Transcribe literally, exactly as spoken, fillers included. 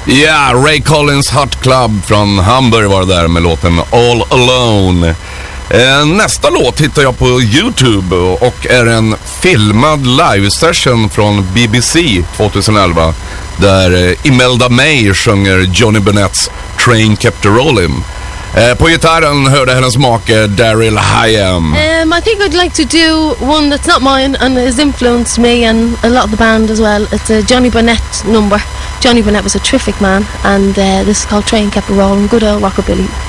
Ja, yeah, Ray Collins Hot Club från Hamburg var det där med låten All Alone. Eh, nästa låt hittar jag på YouTube och är en filmad live-session från B B C tjugoelva där eh, Imelda May sjunger Johnny Burnetts Train Kept A-Rollin'. Uh, på gitarren hörde hennes make Daryl Hyam. Um, I think I'd like to do one that's not mine and has influenced me and a lot of the band as well. It's a Johnny Burnett number. Johnny Burnett was a terrific man, and uh, this is called Train Kept A-Rollin', good old rockabilly.